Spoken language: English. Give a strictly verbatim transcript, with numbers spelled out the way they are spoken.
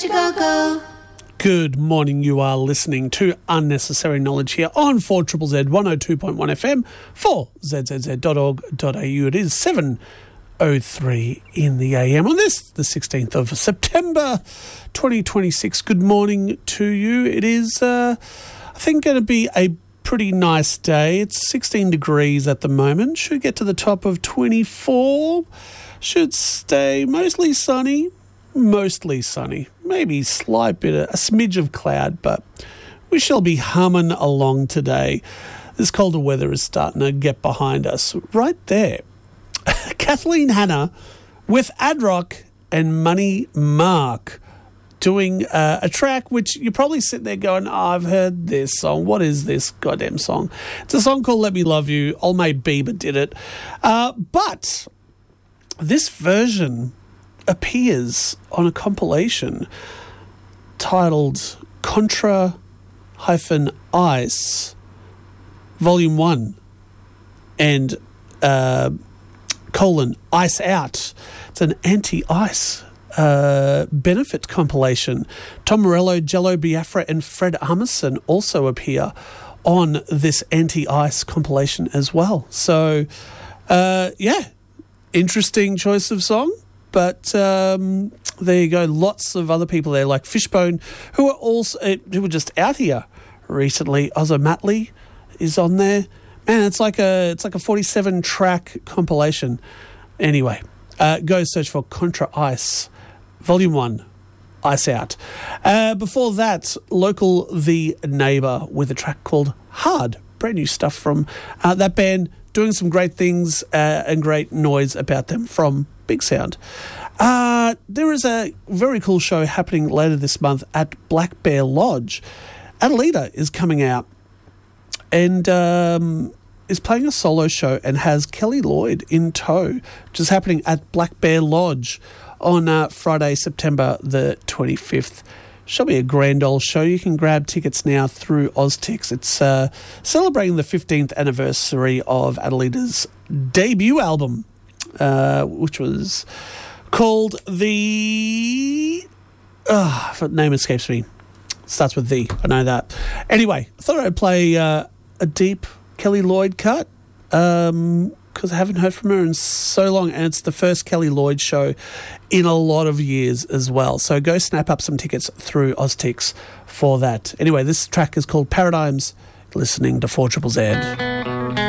Knowledge Go Go. Good morning. You are listening to Unnecessary Knowledge here on four Z Z Z one oh two point one F M, four Z Z Z dot org dot A U. It is seven oh three in the A M on this, the sixteenth of September twenty twenty-six. Good morning to you. It is, uh, I think, going to be a pretty nice day. It's sixteen degrees at the moment. Should get to the top of twenty-four. Should stay mostly sunny. Mostly sunny, maybe slight bit of a smidge of cloud, but we shall be humming along today. This colder weather is starting to get behind us. Right there, Kathleen Hanna with Ad Rock and Money Mark doing uh, a track which you're probably sitting there going, oh, I've heard this song. What is this goddamn song? It's a song called Let Me Love You. Old mate Bieber did it. Uh, but this version appears on a compilation titled Contra hyphen Ice Volume one and uh, colon Ice Out. It's an anti-ice uh, benefit compilation. Tom Morello, Jello Biafra and Fred Armisen also appear on this anti-ice compilation as well. So, uh, yeah, interesting choice of song. But um, there you go. Lots of other people there, like Fishbone, who are also who were just out here recently. Ozzo Matley is on there. Man, it's like a it's like a forty-seven track compilation. Anyway, uh, go search for Contra Ice, Volume One, Ice Out. Uh, before that, Local The Neighbour with a track called Hard. Brand new stuff from uh, that band, doing some great things uh, and great noise about them from Big Sound. Uh, there is a very cool show happening later this month at Black Bear Lodge. Adelita is coming out and um, is playing a solo show and has Kelly Lloyd in tow, which is happening at Black Bear Lodge on uh, Friday, September the twenty-fifth. Shall be a grand old show. You can grab tickets now through Oztix. It's uh, celebrating the fifteenth anniversary of Adelita's debut album, uh, which was called the... Uh, the name escapes me. Starts with the. I know that. Anyway, I thought I'd play uh, a deep Kelly Lloyd cut um, because I haven't heard from her in so long, and it's the first Kelly Lloyd show in a lot of years as well. So go snap up some tickets through Oztix for that. Anyway, this track is called Paradigms, listening to four Z Z Z.